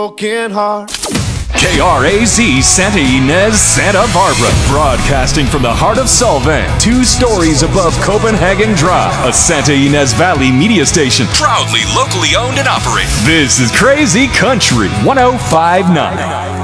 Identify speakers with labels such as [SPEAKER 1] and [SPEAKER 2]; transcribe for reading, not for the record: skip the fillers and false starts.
[SPEAKER 1] broken heart.
[SPEAKER 2] KRAZ Santa Ynez, Santa Barbara. Broadcasting from the heart of Solvang, 2 stories above Copenhagen Drive. A Santa Ynez Valley media station. Proudly locally owned and operated. This is Crazy Country 1059.